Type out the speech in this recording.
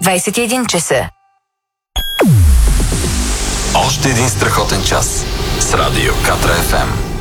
21 часа. Още един страхотен час с Радио Катра FM.